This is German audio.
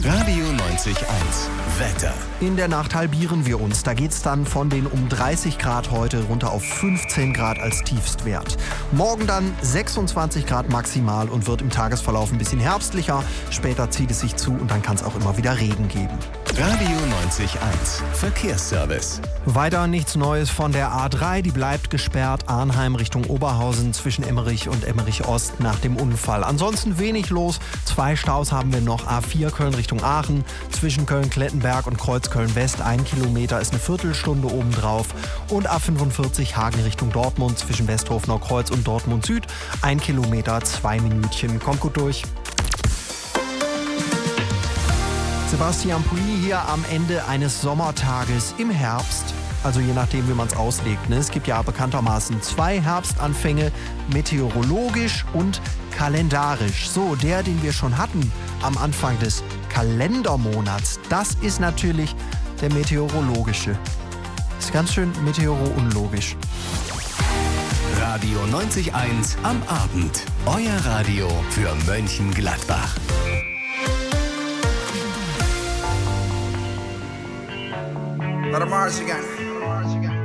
Radio 90.1 Wetter. In der Nacht halbieren wir uns. Da geht's dann von den um 30 Grad heute runter auf 15 Grad als Tiefstwert. Morgen dann 26 Grad maximal und wird im Tagesverlauf ein bisschen herbstlicher. Später zieht es sich zu und dann kann es auch immer wieder Regen geben. Radio 90.1 Verkehrsservice. Weiter nichts Neues von der A3. Die bleibt gesperrt. Arnheim Richtung Oberhausen zwischen Emmerich und Emmerich Ost nach dem Unfall. Ansonsten wenig los. 2 Staus haben wir noch. A4 Köln Richtung Aachen. Zwischen Köln-Klettenberg und Kreuzköln-West 1 Kilometer ist eine Viertelstunde obendrauf. Und A45 Hagen Richtung Dortmund zwischen Westhofener Kreuz und Dortmund Süd 1 Kilometer 2 Minütchen. Kommt gut durch. Sebastian Pulli hier am Ende eines Sommertages im Herbst. Also je nachdem, wie man es auslegt. Ne? Es gibt ja bekanntermaßen 2 Herbstanfänge, meteorologisch und kalendarisch. So, den wir schon hatten am Anfang des Kalendermonats, das ist natürlich der meteorologische. Ist ganz schön meteoro-unlogisch. Radio 90.1 am abend. Euer Radio für Mönchengladbach. Let 'em Mars again.